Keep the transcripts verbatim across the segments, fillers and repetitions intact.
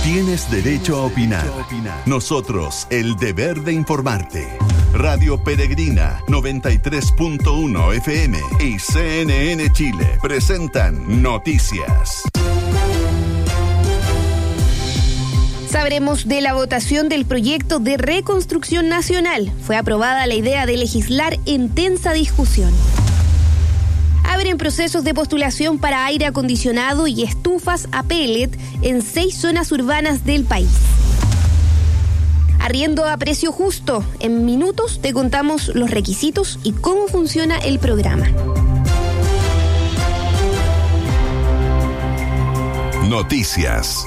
Tienes derecho a opinar. Nosotros, el deber de informarte. Radio Peregrina noventa y tres punto uno F M y C N N Chile presentan Noticias. Sabremos de la votación del proyecto de reconstrucción nacional. Fue aprobada la idea de legislar en tensa discusión. Abren procesos de postulación para aire acondicionado y estufas a pellet en seis zonas urbanas del país. Arriendo a precio justo. En minutos te contamos los requisitos y cómo funciona el programa. Noticias.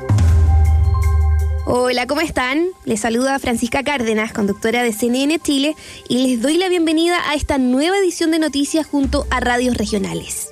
Hola, ¿cómo están? Les saluda Francisca Cárdenas, conductora de C N N Chile, y les doy la bienvenida a esta nueva edición de Noticias junto a radios regionales.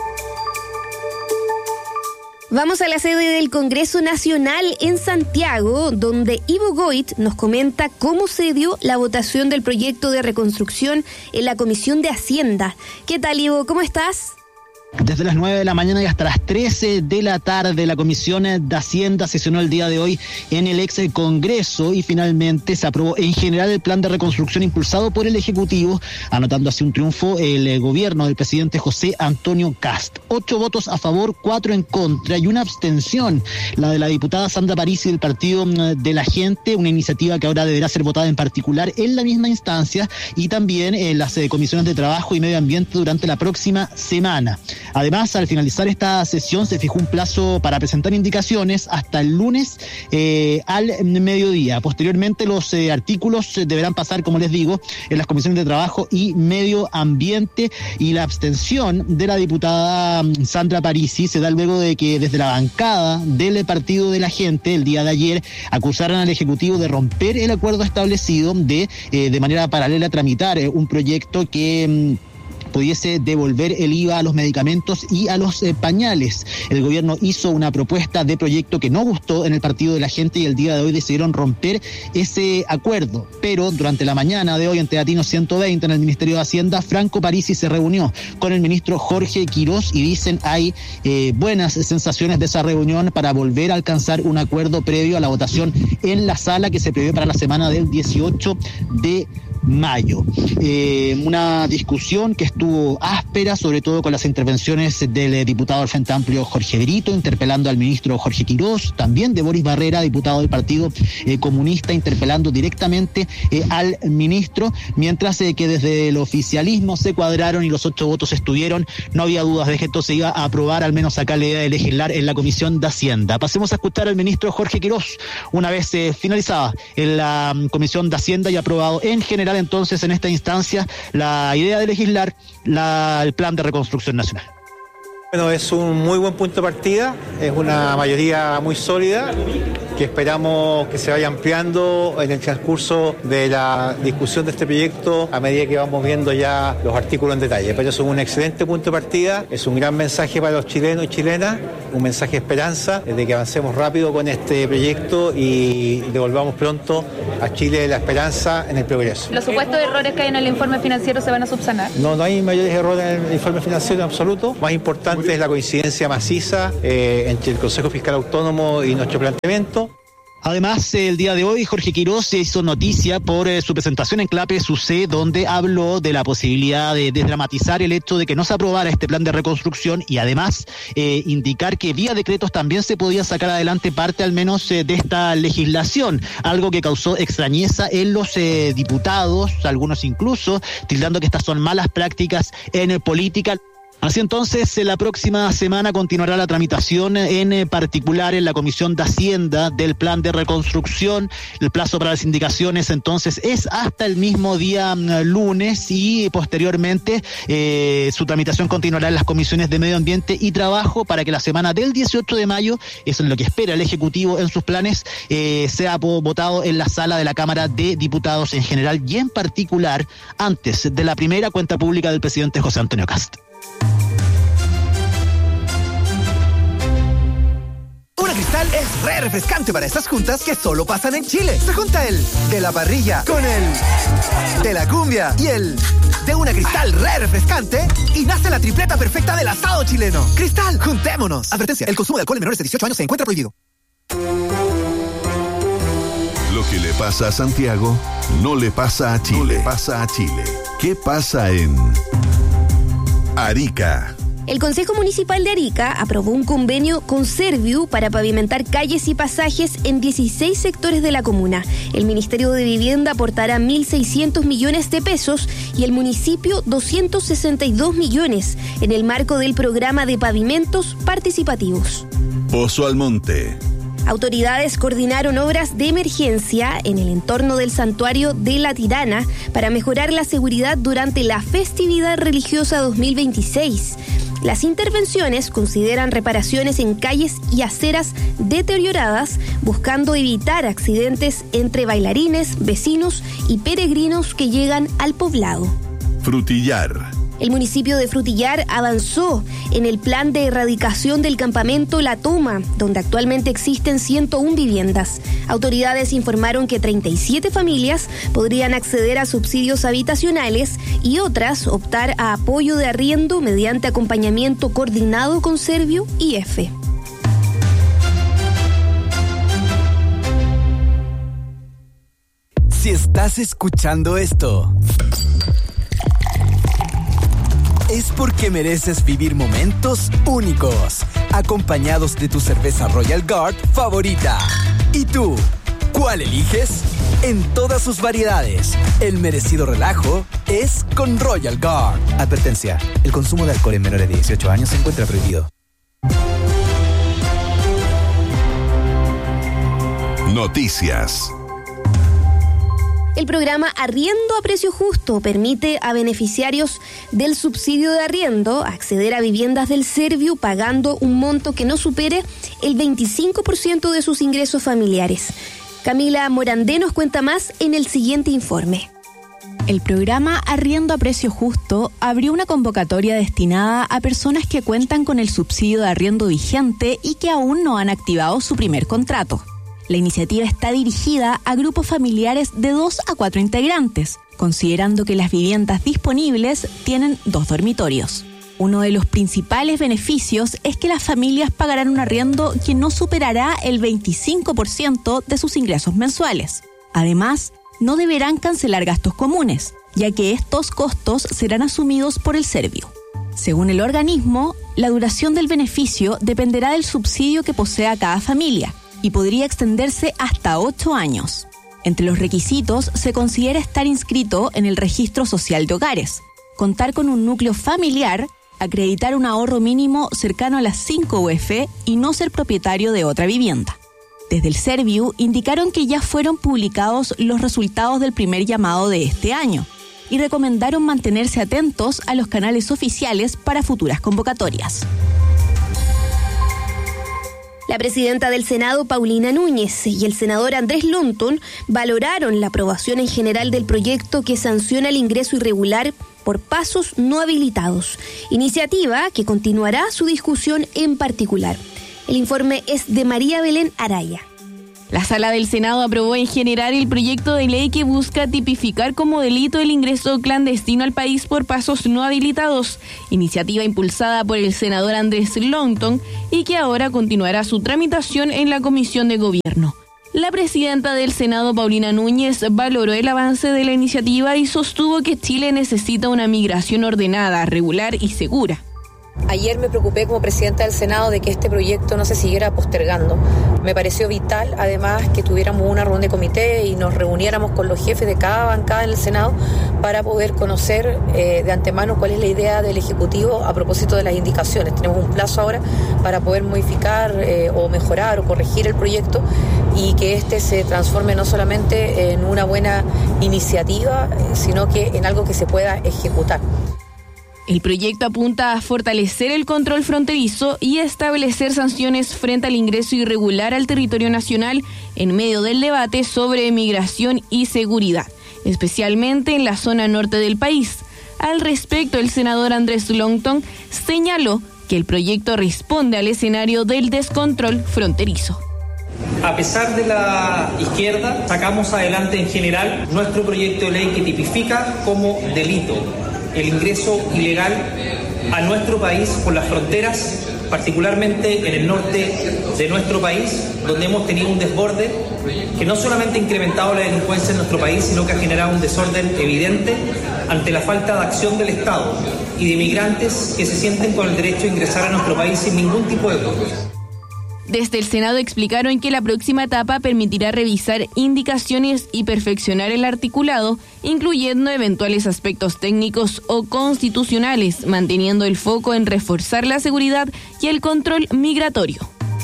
Vamos a la sede del Congreso Nacional en Santiago, donde Ivo Goit nos comenta cómo se dio la votación del proyecto de reconstrucción en la Comisión de Hacienda. ¿Qué tal, Ivo? ¿Cómo estás? Desde las nueve de la mañana y hasta las trece de la tarde, la Comisión de Hacienda sesionó el día de hoy en el ex Congreso y finalmente se aprobó en general el plan de reconstrucción impulsado por el Ejecutivo, anotando así un triunfo el gobierno del presidente José Antonio Kast. Ocho votos a favor, cuatro en contra y una abstención, la de la diputada Sandra Parisi del Partido de la Gente, una iniciativa que ahora deberá ser votada en particular en la misma instancia y también en las comisiones de Trabajo y Medio Ambiente durante la próxima semana. Además, al finalizar esta sesión se fijó un plazo para presentar indicaciones hasta el lunes eh, al mediodía. Posteriormente los eh, artículos deberán pasar, como les digo, en las comisiones de Trabajo y Medio Ambiente, y la abstención de la diputada Sandra Parisi se da luego de que desde la bancada del Partido de la Gente el día de ayer acusaran al Ejecutivo de romper el acuerdo establecido de, eh, de manera paralela tramitar eh, un proyecto que pudiese devolver el I V A a los medicamentos y a los eh, pañales. El gobierno hizo una propuesta de proyecto que no gustó en el Partido de la Gente y el día de hoy decidieron romper ese acuerdo. Pero durante la mañana de hoy en Teatino ciento veinte en el Ministerio de Hacienda, Franco Parisi se reunió con el ministro Jorge Quirós y dicen hay eh, buenas sensaciones de esa reunión para volver a alcanzar un acuerdo previo a la votación en la sala que se prevé para la semana del dieciocho de mayo. Eh, una discusión que estuvo áspera, sobre todo con las intervenciones del diputado del Frente Amplio Jorge Brito, interpelando al ministro Jorge Quirós, también de Boris Barrera, diputado del Partido eh, Comunista, interpelando directamente eh, al ministro, mientras eh, que desde el oficialismo se cuadraron y los ocho votos estuvieron. No había dudas de que esto se iba a aprobar, al menos acá la idea de legislar en la Comisión de Hacienda. Pasemos a escuchar al ministro Jorge Quirós, una vez eh, finalizada en la um, Comisión de Hacienda y aprobado en general entonces en esta instancia la idea de legislar la, el plan de reconstrucción nacional. Bueno, es un muy buen punto de partida, es una mayoría muy sólida que esperamos que se vaya ampliando en el transcurso de la discusión de este proyecto a medida que vamos viendo ya los artículos en detalle. Pero es un excelente punto de partida, es un gran mensaje para los chilenos y chilenas, un mensaje de esperanza de que avancemos rápido con este proyecto y devolvamos pronto a Chile la esperanza en el progreso. ¿Los supuestos errores que hay en el informe financiero se van a subsanar? No, no hay mayores errores en el informe financiero en absoluto. Más importante es la coincidencia maciza eh, entre el Consejo Fiscal Autónomo y nuestro planteamiento. Además, el día de hoy Jorge Quirós se hizo noticia por eh, su presentación en Clape S U C E, donde habló de la posibilidad de desdramatizar el hecho de que no se aprobara este plan de reconstrucción y además eh, indicar que vía decretos también se podía sacar adelante parte al menos eh, de esta legislación, algo que causó extrañeza en los eh, diputados, algunos incluso tildando que estas son malas prácticas en eh, política. Así entonces, la próxima semana continuará la tramitación en particular en la Comisión de Hacienda del plan de reconstrucción. El plazo para las indicaciones entonces es hasta el mismo día lunes y posteriormente eh, su tramitación continuará en las comisiones de Medio Ambiente y Trabajo para que la semana del dieciocho de mayo, eso es lo que espera el Ejecutivo en sus planes, eh, sea votado en la sala de la Cámara de Diputados en general y en particular antes de la primera cuenta pública del presidente José Antonio Kast. Una Cristal es re refrescante para estas juntas que solo pasan en Chile. Se junta el de la parrilla con el de la cumbia y el de una Cristal re refrescante y nace la tripleta perfecta del asado chileno. Cristal, juntémonos. Advertencia, el consumo de alcohol en menores de dieciocho años se encuentra prohibido. Lo que le pasa a Santiago no le pasa a Chile. No le pasa a Chile. ¿Qué pasa en Arica? El Consejo Municipal de Arica aprobó un convenio con Serviu para pavimentar calles y pasajes en dieciséis sectores de la comuna. El Ministerio de Vivienda aportará mil seiscientos millones de pesos y el municipio doscientos sesenta y dos millones en el marco del programa de pavimentos participativos. Pozo Almonte. Autoridades coordinaron obras de emergencia en el entorno del santuario de La Tirana para mejorar la seguridad durante la festividad religiosa dos mil veintiséis. Las intervenciones consideran reparaciones en calles y aceras deterioradas, buscando evitar accidentes entre bailarines, vecinos y peregrinos que llegan al poblado. Frutillar. El municipio de Frutillar avanzó en el plan de erradicación del campamento La Toma, donde actualmente existen ciento una viviendas. Autoridades informaron que treinta y siete familias podrían acceder a subsidios habitacionales y otras optar a apoyo de arriendo mediante acompañamiento coordinado con Serviu y EFE. Si estás escuchando esto, es porque mereces vivir momentos únicos, acompañados de tu cerveza Royal Guard favorita. ¿Y tú? ¿Cuál eliges? En todas sus variedades, el merecido relajo es con Royal Guard. Advertencia, el consumo de alcohol en menores de dieciocho años se encuentra prohibido. Noticias. El programa Arriendo a Precio Justo permite a beneficiarios del subsidio de arriendo acceder a viviendas del Serviu pagando un monto que no supere el veinticinco por ciento de sus ingresos familiares. Camila Morandé nos cuenta más en el siguiente informe. El programa Arriendo a Precio Justo abrió una convocatoria destinada a personas que cuentan con el subsidio de arriendo vigente y que aún no han activado su primer contrato. La iniciativa está dirigida a grupos familiares de dos a cuatro integrantes, considerando que las viviendas disponibles tienen dos dormitorios. Uno de los principales beneficios es que las familias pagarán un arriendo que no superará el veinticinco por ciento de sus ingresos mensuales. Además, no deberán cancelar gastos comunes, ya que estos costos serán asumidos por el Serviu. Según el organismo, la duración del beneficio dependerá del subsidio que posea cada familia y podría extenderse hasta ocho años. Entre los requisitos se considera estar inscrito en el Registro Social de Hogares, contar con un núcleo familiar, acreditar un ahorro mínimo cercano a las cinco U F y no ser propietario de otra vivienda. Desde el Serviu indicaron que ya fueron publicados los resultados del primer llamado de este año y recomendaron mantenerse atentos a los canales oficiales para futuras convocatorias. La presidenta del Senado, Paulina Núñez, y el senador Andrés Longton valoraron la aprobación en general del proyecto que sanciona el ingreso irregular por pasos no habilitados, iniciativa que continuará su discusión en particular. El informe es de María Belén Araya. La Sala del Senado aprobó en general el proyecto de ley que busca tipificar como delito el ingreso clandestino al país por pasos no habilitados, iniciativa impulsada por el senador Andrés Longton y que ahora continuará su tramitación en la Comisión de Gobierno. La presidenta del Senado, Paulina Núñez, valoró el avance de la iniciativa y sostuvo que Chile necesita una migración ordenada, regular y segura. Ayer me preocupé como presidenta del Senado de que este proyecto no se siguiera postergando. Me pareció vital, además, que tuviéramos una reunión de comité y nos reuniéramos con los jefes de cada bancada en el Senado para poder conocer eh, de antemano cuál es la idea del Ejecutivo a propósito de las indicaciones. Tenemos un plazo ahora para poder modificar eh, o mejorar o corregir el proyecto y que este se transforme no solamente en una buena iniciativa, sino que en algo que se pueda ejecutar. El proyecto apunta a fortalecer el control fronterizo y establecer sanciones frente al ingreso irregular al territorio nacional en medio del debate sobre migración y seguridad, especialmente en la zona norte del país. Al respecto, el senador Andrés Longton señaló que el proyecto responde al escenario del descontrol fronterizo. A pesar de la izquierda, sacamos adelante en general nuestro proyecto de ley que tipifica como delito el ingreso ilegal a nuestro país por las fronteras particularmente en el norte de nuestro país, donde hemos tenido un desborde que no solamente ha incrementado la delincuencia en nuestro país, sino que ha generado un desorden evidente ante la falta de acción del Estado y de inmigrantes que se sienten con el derecho a ingresar a nuestro país sin ningún tipo de control. Desde el Senado explicaron que la próxima etapa permitirá revisar indicaciones y perfeccionar el articulado, incluyendo eventuales aspectos técnicos o constitucionales, manteniendo el foco en reforzar la seguridad y el control migratorio.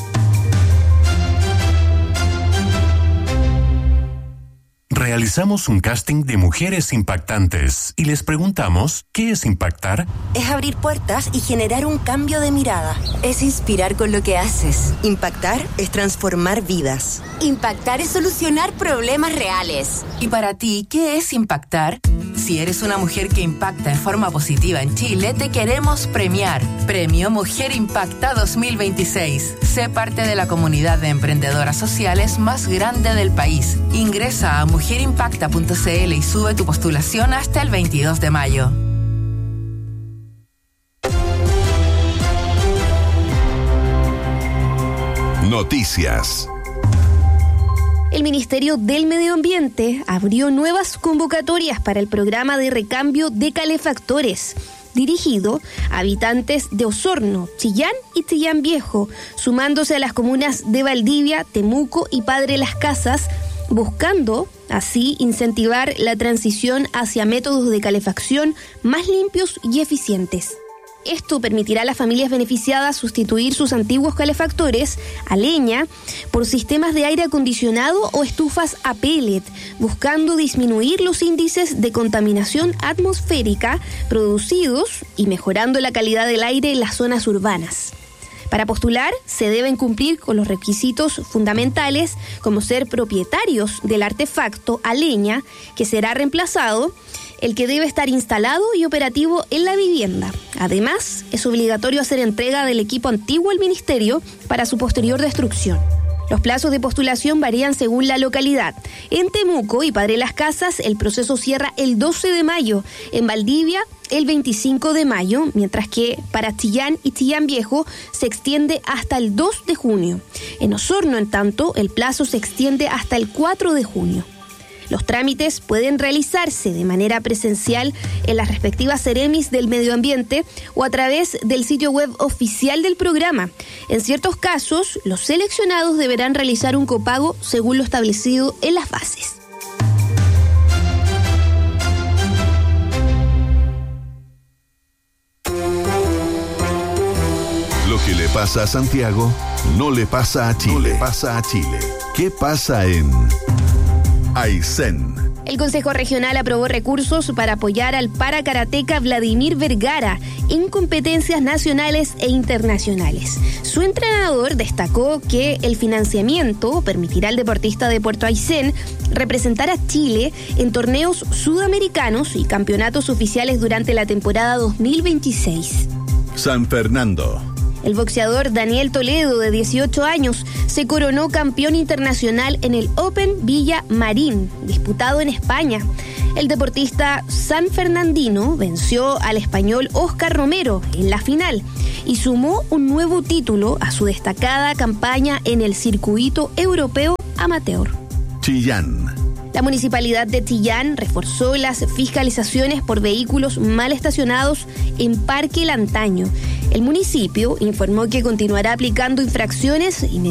Realizamos un casting de mujeres impactantes y les preguntamos, ¿qué es impactar? Es abrir puertas y generar un cambio de mirada. Es inspirar con lo que haces. Impactar es transformar vidas. Impactar es solucionar problemas reales. ¿Y para ti, qué es impactar? Si eres una mujer que impacta en forma positiva en Chile, te queremos premiar. Premio Mujer Impacta dos mil veintiséis. Sé parte de la comunidad de emprendedoras sociales más grande del país. Ingresa a mujer impacta punto c l y sube tu postulación hasta el veintidós de mayo. Noticias. El Ministerio del Medio Ambiente abrió nuevas convocatorias para el programa de recambio de calefactores, dirigido a habitantes de Osorno, Chillán y Chillán Viejo, sumándose a las comunas de Valdivia, Temuco y Padre Las Casas, buscando así incentivar la transición hacia métodos de calefacción más limpios y eficientes. Esto permitirá a las familias beneficiadas sustituir sus antiguos calefactores a leña por sistemas de aire acondicionado o estufas a pellet, buscando disminuir los índices de contaminación atmosférica producidos y mejorando la calidad del aire en las zonas urbanas. Para postular, se deben cumplir con los requisitos fundamentales como ser propietarios del artefacto a leña que será reemplazado, el que debe estar instalado y operativo en la vivienda. Además, es obligatorio hacer entrega del equipo antiguo al Ministerio para su posterior destrucción. Los plazos de postulación varían según la localidad. En Temuco y Padre Las Casas, el proceso cierra el doce de mayo. En Valdivia, el veinticinco de mayo, mientras que para Chillán y Chillán Viejo se extiende hasta el dos de junio. En Osorno, en tanto, el plazo se extiende hasta el cuatro de junio. Los trámites pueden realizarse de manera presencial en las respectivas Seremis del Medio Ambiente o a través del sitio web oficial del programa. En ciertos casos, los seleccionados deberán realizar un copago según lo establecido en las bases. Lo que le pasa a Santiago no le pasa a Chile. No le pasa a Chile. ¿Qué pasa en Aysén? El Consejo Regional aprobó recursos para apoyar al paracarateca Vladimir Vergara en competencias nacionales e internacionales. Su entrenador destacó que el financiamiento permitirá al deportista de Puerto Aysén representar a Chile en torneos sudamericanos y campeonatos oficiales durante la temporada dos mil veintiséis. San Fernando. El boxeador Daniel Toledo, de dieciocho años, se coronó campeón internacional en el Open Villa Marín, disputado en España. El deportista sanfernandino venció al español Óscar Romero en la final y sumó un nuevo título a su destacada campaña en el circuito europeo amateur. Chillán. La Municipalidad de Chillán reforzó las fiscalizaciones por vehículos mal estacionados en Parque Lantaño. El municipio informó que continuará aplicando infracciones y